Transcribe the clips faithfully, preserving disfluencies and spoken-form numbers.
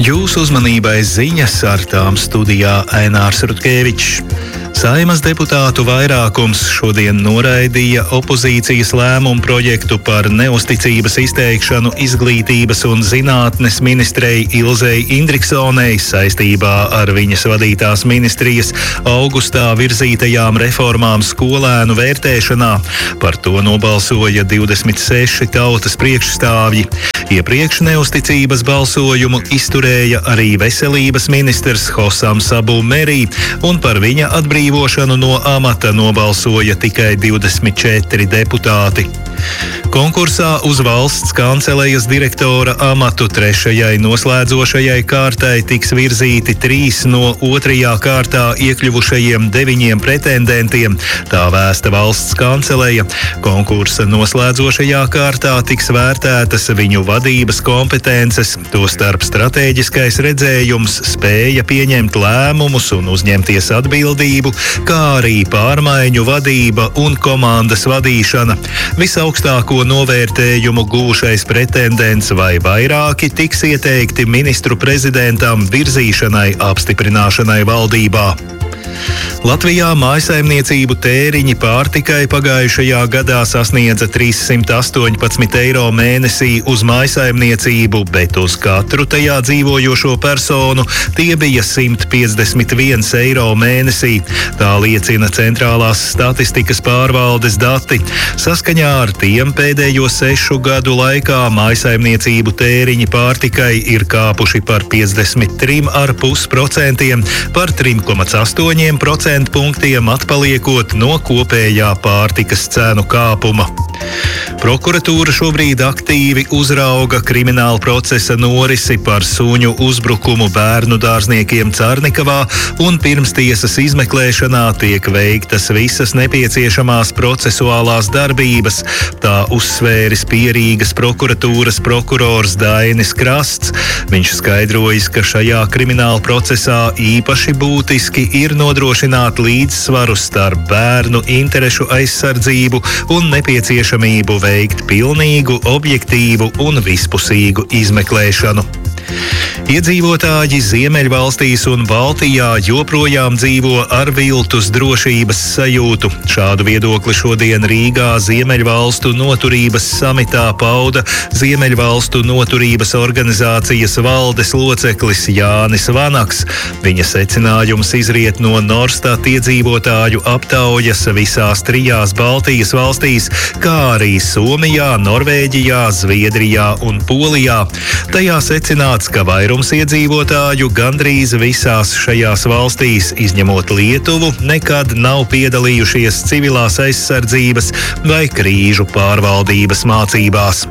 Jūsu uzmanībai ziņas, ar tām studijā Ainārs Rutkevičs. Saeimas deputātu vairākums šodien noraidīja opozīcijas lēmumu projektu par neusticības izteikšanu izglītības un zinātnes ministrei Ilzei Indriksonei saistībā ar viņas vadītās ministrijas augustā virzītajām reformām skolēnu vērtēšanā. Par to nobalsoja divdesmit seši tautas priekšstāvji. Iepriekš neusticības balsojumu izturēja arī veselības ministrs Hosams Abu Merī, un par viņa atbrīvošanu no amata nobalsoja tikai divdesmit četri deputāti. Konkursā uz valsts kancelejas direktora amatu trešajai noslēdzošajai kārtai tiks virzīti trīs no otrajā kārtā iekļuvušajiem deviņiem pretendentiem, tā vēsta valsts kanceleja. Konkursa noslēdzošajā kārtā tiks vērtētas viņu vadības kompetences, tostarp stratēģiskais redzējums, spēja pieņemt lēmumus un uzņemties atbildību, kā arī pārmaiņu vadība un komandas vadīšana. Visaugstāko novērtējumu gūšais pretendents vai vairāki tiks ieteikti ministru prezidentam virzīšanai apstiprināšanai valdībā. Latvijā mājsaimniecību tēriņi pārtikai pagājušajā gadā sasniedza trīssimt astoņpadsmit eiro mēnesī uz mājsaimniecību, bet uz katru tajā dzīvojošo personu tie bija simt piecdesmit viens eiro mēnesī. Tā liecina Centrālās statistikas pārvaldes dati. Saskaņā ar tiem pēdējo sešu gadu laikā mājsaimniecību tēriņi pārtikai ir kāpuši par piecdesmit trim ar pus procentiem, par trim komats astoņi procentu punktiem atpaliekot no kopējā pārtikas cenu kāpuma. Prokuratūra šobrīd aktīvi uzrauga krimināla procesa norisi par suņu uzbrukumu bērnu dārzniekiem Carnikavā, un pirmstiesas izmeklēšanā tiek veiktas visas nepieciešamās procesuālās darbības. Tā uzsvēris Pierīgas prokuratūras prokurors Dainis Krasts. Viņš skaidrojis, ka šajā krimināla procesā īpaši būtiski ir nodrošināt līdzsvaru starp bērnu interešu aizsardzību un nepieciešamību veikt pilnīgu, objektīvu un vispusīgu izmeklēšanu. Iedzīvotāji Ziemeļvalstīs un Baltijā joprojām dzīvo ar viltus drošības sajūtu. Šādu viedokli šodien Rīgā Ziemeļvalstu noturības samitā pauda Ziemeļvalstu noturības organizācijas valdes loceklis Jānis Vanaks. Viņa secinājums izriet no Norstat iedzīvotāju aptaujas visās trijās Baltijas valstīs, kā arī Somijā, Norvēģijā, Zviedrijā un Polijā. Tajā secināts, ka vairums iedzīvotāju gandrīz visās šajās valstīs, izņemot Lietuvu, nekad nav piedalījušies civilās aizsardzības vai krīžu pārvaldības mācībās.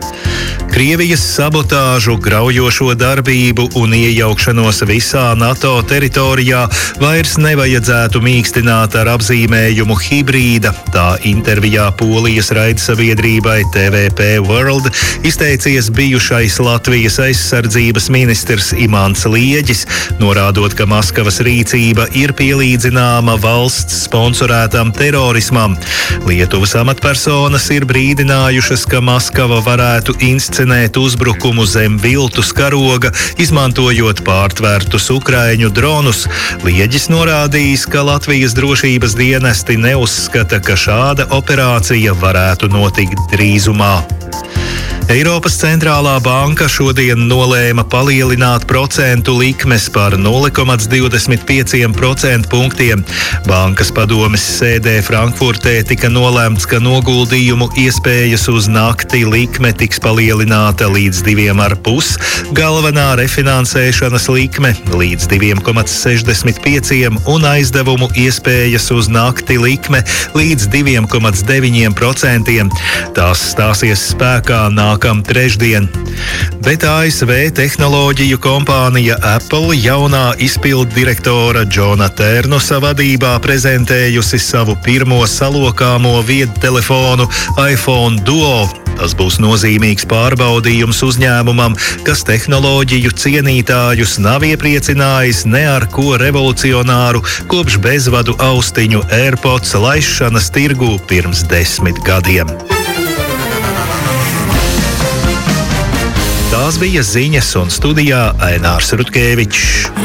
Krievijas sabotāžu, graujošo darbību un iejaukšanos visā NATO teritorijā vairs nevajadzētu mīkstināt ar apzīmējumu hibrīda. Tā intervijā Polijas raidsabiedrībai T V P World izteicies bijušais Latvijas aizsardzības ministrs Imants Lieģis, norādot, ka Maskavas rīcība ir pielīdzināma valsts sponsorētam terorismam. Lietuvas amatpersonas ir brīdinājušas, ka Maskava varētu inscenēt uzbrukumu zem viltus karoga, izmantojot pārtvērtus ukraiņu dronus. Lieģis norādījis, ka Latvijas drošības dienesti neuzskata, ka šāda operācija varētu notikt drīzumā. Eiropas centrālā banka šodien nolēma palielināt procentu likmes par nulle komats divdesmit pieci procentu punktiem. Bankas padomes sēdē Frankfurtē tika nolēmts, ka noguldījumu iespējas uz nakti likme tiks palielināta līdz diviem ar pus, galvenā refinansēšanas likme līdz diviem komats sešdesmit pieci un aizdevumu iespējas uz nakti likme līdz diviem komats deviņi procenti. Tās stāsies spēkā nākamajā nākam trešdien. Bet A S V tehnoloģiju kompānija Apple jaunā izpilddirektora Džona Ternusa vadībā prezentējusi savu pirmo salokāmo viedtelefonu iPhone Duo. Tas būs nozīmīgs pārbaudījums uzņēmumam, kas tehnoloģiju cienītājus nav iepriecinājis ne ar ko revolucionāru kopš bezvadu austiņu AirPods laišanas tirgū pirms desmit gadiem. Tā Tās bija ziņas, un studijā Ainārs Rutkevičs.